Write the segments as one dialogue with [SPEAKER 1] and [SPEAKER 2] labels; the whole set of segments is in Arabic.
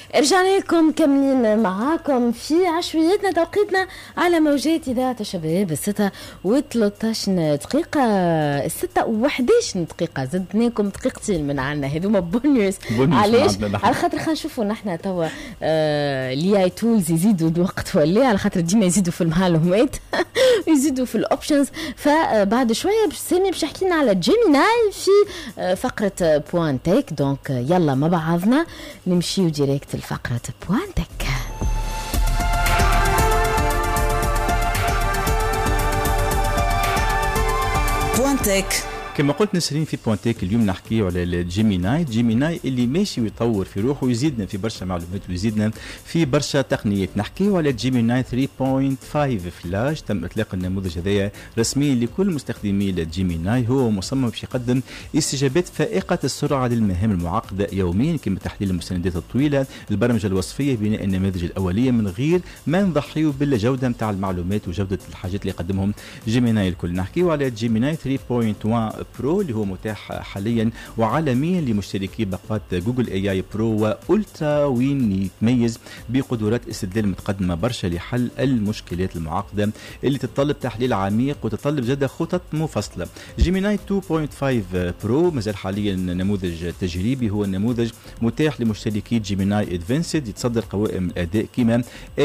[SPEAKER 1] رجعنا لكم كاملين معاكم في عشوائياتنا توقيتنا على موجات إذاعة الشباب 6:13 دقيقة 6:11 دقيقة. زدناكم دقيقتين من عنا هذوما بونيوس. علاش؟ على خاطر خلينا نشوفوا نحن توا لي اي تولز يزيدوا الوقت ولا على خاطر ديما يزيدوا في المعلومات يزيدوا في الاوبشنز. فبعد شوية سامي باش يحكي لنا على جيميناي في فقرة بوانتك. دونك يلا مع بعضنا نمشيو ديريكت لفقرة بوانتك.
[SPEAKER 2] بوانتك
[SPEAKER 3] كما قلت نسرين في بوانتيك اليوم نحكي على الجيميناي اللي ماشي ويطور في روحه ويزيدنا في برشا معلومات ويزيدنا في برشا تقنيات. نحكي على جيميناي 3.5 فلاش. تم اطلاق النموذج هذايا رسميا لكل مستخدمي الجيميناي. هو مصمم باش يقدم استجابات فائقة السرعة للمهام المعقدة يوميا كما تحليل المستندات الطويلة، البرمجة الوصفية، بناء النماذج الأولية من غير ما نضحيو بالجودة نتاع المعلومات وجودة الحاجات اللي يقدمهم جيميناي الكل. نحكي على جيميناي 3.1 برو اللي هو متاح حاليا وعالميا لمشتركي باقات جوجل اي اي برو والترا، وين يتميز بقدرات استدلال متقدمه برشا لحل المشكلات المعقده اللي تتطلب تحليل عميق وتتطلب زاده خطط مفصله. جيميناي 2.5 برو مازال حاليا نموذج تجريبي، هو النموذج متاح لمشتركي جيميناي ادفانسد، يتصدر قوائم الاداء كما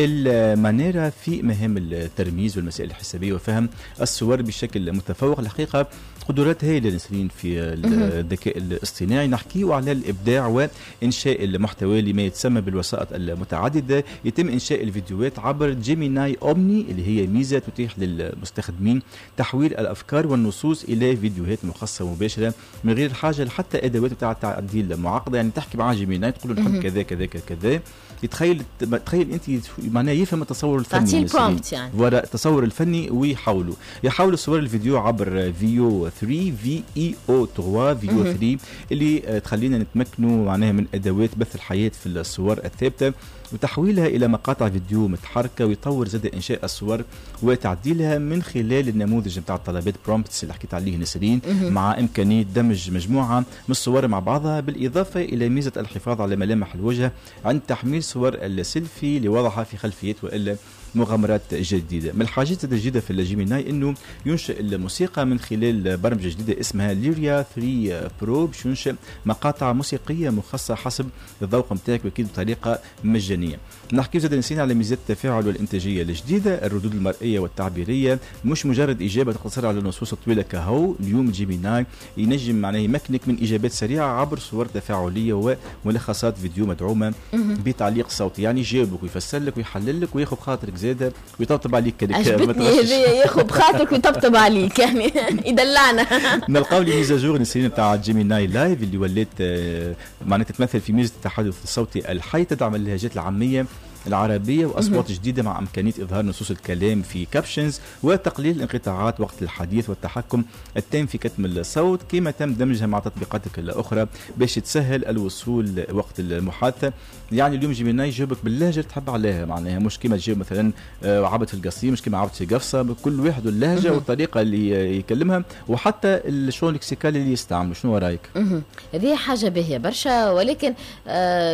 [SPEAKER 3] المانيرا في مهام الترميز والمسائل الحسابيه وفهم الصور بشكل متفوق. الحقيقه قدرات هائلة نسرين في الذكاء الاصطناعي. نحكيه على الإبداع وإنشاء المحتوى لما يتسمى بالوسائط المتعددة. يتم إنشاء الفيديوهات عبر جيميناي أومني اللي هي ميزة تتيح للمستخدمين تحويل الأفكار والنصوص إلى فيديوهات مخصصة مباشرة من غير حاجة لحتى أدوات بتاع تعديل معقدة. يعني تحكي مع جيميناي تقول له نحب كذا كذا كذا، تخيل انت معناه يفهم التصور الفني
[SPEAKER 1] يعني
[SPEAKER 3] وراء التصور الفني ويحاولوا صور الفيديو عبر فيو 3 VEO 3 فيو 3 اللي تخلينا نتمكنوا معناها من ادوات بث الحياة في الصور الثابتة وتحويلها الى مقاطع فيديو متحركه، ويطور زاد انشاء الصور وتعديلها من خلال النموذج نتاع الطلبات برومبتس اللي حكيت عليه نسرين، مع امكانيه دمج مجموعه من الصور مع بعضها، بالاضافه الى ميزه الحفاظ على ملامح الوجه عند تحميل صور السيلفي لوضعها في خلفيات والا مغامرات جديدة. من الحاجات الجديدة في الجيميناي انه ينشئ الموسيقى من خلال برمجة جديدة اسمها ليريا 3 برو، باش ينشئ مقاطع موسيقية مخصصة حسب الذوق نتاعك واكيد بطريقة مجانية. نحكي زاد نسينا على ميزات التفاعل والانتاجية الجديدة، الردود المرئية والتعبيرية، مش مجرد إجابة تقتصر على النصوص الطويلة كهو. اليوم جيميناي ينجم معناه يمكنك من إجابات سريعة عبر صور تفاعلية وملخصات فيديو مدعومة بتعليق صوتي، يعني يجاوبك ويفسر لك ويحلل لك وياخذ خاطرك زاده ويطبطب عليك كذا.
[SPEAKER 1] عجبتني هذه، ياخذ بخاطرك ويطبطب عليك يعني يدلعنا.
[SPEAKER 3] نلقاو لي ميزاجور نسرين نتاع جيميناي لايف اللي ولات معناتها تتمثل في ميزه التحدث الصوتي الحي، تدعم اللهجات العاميه العربية وأصوات جديدة مع إمكانية إظهار نصوص الكلام في كابشنز وتقليل الانقطاعات وقت الحديث والتحكم التام في كتم الصوت، كما تم دمجها مع تطبيقاتك الأخرى باش تسهل الوصول وقت المحادثة. يعني اليوم جيميناي يجاوبك باللهجة اللي تحب عليها، معناها مش كما تجاوب مثلا عبد في القصيم، مش كما عبد في قفصة، كل واحد اللهجة والطريقة اللي يكلمها وحتى الشون لكسيكال اللي يستعمل. شنو رأيك؟
[SPEAKER 1] هذه حاجة باهية برشا، ولكن